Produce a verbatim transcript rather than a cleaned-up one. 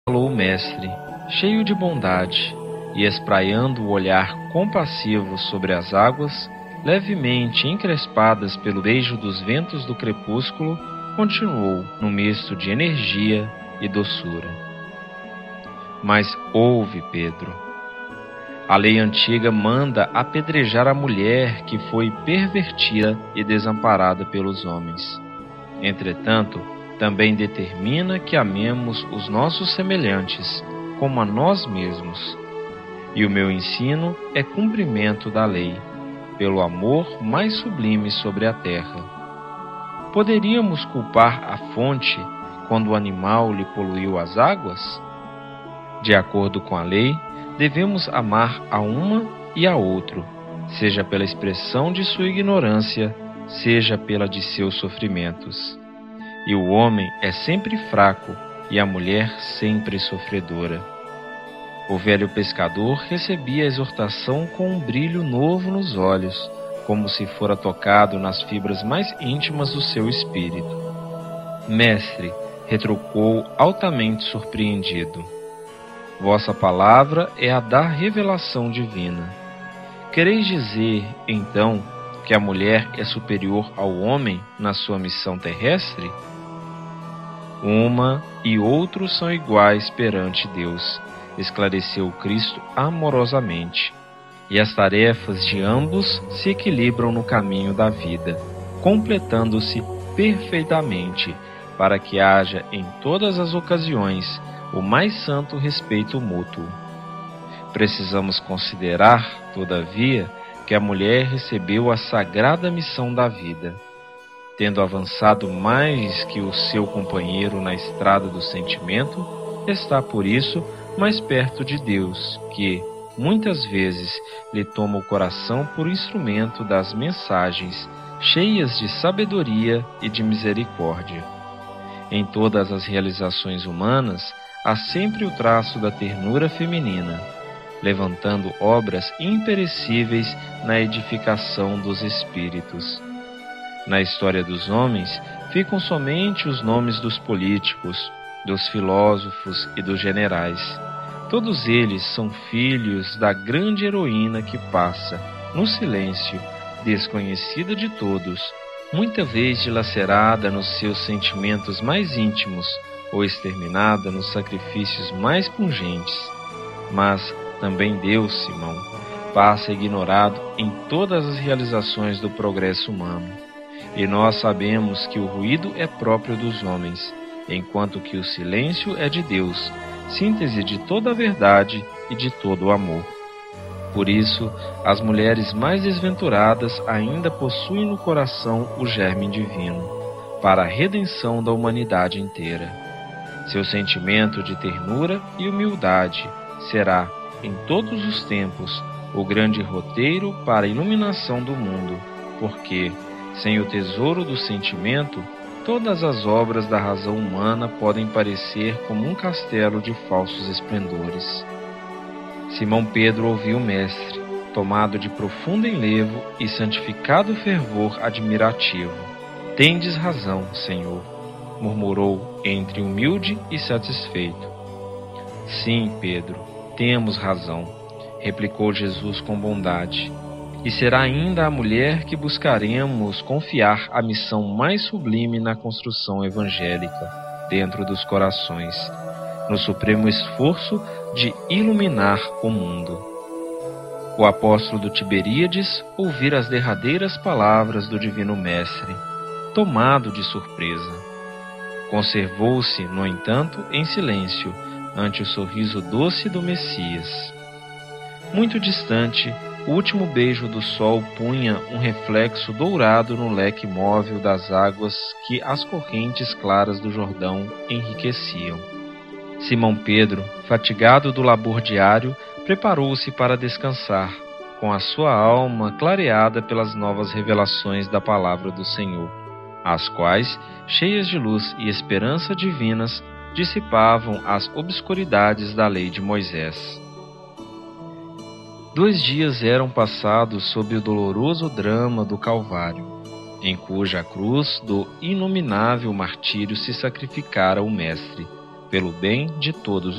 Falou o mestre, cheio de bondade, e espraiando o olhar compassivo sobre as águas, levemente encrespadas pelo beijo dos ventos do crepúsculo, continuou num misto de energia e doçura. Mas ouve, Pedro. A lei antiga manda apedrejar a mulher que foi pervertida e desamparada pelos homens. Entretanto, também determina que amemos os nossos semelhantes como a nós mesmos. E o meu ensino é cumprimento da lei, pelo amor mais sublime sobre a terra. Poderíamos culpar a fonte quando o animal lhe poluiu as águas? De acordo com a lei, devemos amar a uma e a outro, seja pela expressão de sua ignorância, seja pela de seus sofrimentos. E o homem é sempre fraco e a mulher sempre sofredora. O velho pescador recebia a exortação com um brilho novo nos olhos, como se fora tocado nas fibras mais íntimas do seu espírito. Mestre, retrucou altamente surpreendido, vossa palavra é a da revelação divina. Quereis dizer, então, que a mulher é superior ao homem na sua missão terrestre? Uma e outro são iguais perante Deus, esclareceu Cristo amorosamente, e as tarefas de ambos se equilibram no caminho da vida, completando-se perfeitamente, para que haja em todas as ocasiões o mais santo respeito mútuo. Precisamos considerar, todavia, que a mulher recebeu a sagrada missão da vida, tendo avançado mais que o seu companheiro na estrada do sentimento, está por isso mais perto de Deus, que, muitas vezes, lhe toma o coração por instrumento das mensagens cheias de sabedoria e de misericórdia. Em todas as realizações humanas, há sempre o traço da ternura feminina, levantando obras imperecíveis na edificação dos espíritos. Na história dos homens, ficam somente os nomes dos políticos, dos filósofos e dos generais. Todos eles são filhos da grande heroína que passa, no silêncio, desconhecida de todos, muita vez dilacerada nos seus sentimentos mais íntimos ou exterminada nos sacrifícios mais pungentes. Mas também Deus, Simão, passa ignorado em todas as realizações do progresso humano. E nós sabemos que o ruído é próprio dos homens, enquanto que o silêncio é de Deus, síntese de toda a verdade e de todo o amor. Por isso, as mulheres mais desventuradas ainda possuem no coração o germe divino, para a redenção da humanidade inteira. Seu sentimento de ternura e humildade será, em todos os tempos, o grande roteiro para a iluminação do mundo, porque, sem o tesouro do sentimento, todas as obras da razão humana podem parecer como um castelo de falsos esplendores. Simão Pedro ouviu o mestre, tomado de profundo enlevo e santificado fervor admirativo. Tendes razão, Senhor, murmurou entre humilde e satisfeito. Sim, Pedro, temos razão, replicou Jesus com bondade. E será ainda a mulher que buscaremos confiar a missão mais sublime na construção evangélica, dentro dos corações, no supremo esforço de iluminar o mundo. O apóstolo do Tiberíades ouvira as derradeiras palavras do Divino Mestre, tomado de surpresa. Conservou-se, no entanto, em silêncio, ante o sorriso doce do Messias. Muito distante, o último beijo do sol punha um reflexo dourado no leque móvel das águas que as correntes claras do Jordão enriqueciam. Simão Pedro, fatigado do labor diário, preparou-se para descansar, com a sua alma clareada pelas novas revelações da palavra do Senhor, as quais, cheias de luz e esperança divinas, dissipavam as obscuridades da lei de Moisés. Dois dias eram passados sob o doloroso drama do Calvário, em cuja cruz do inominável martírio se sacrificara o Mestre, pelo bem de todos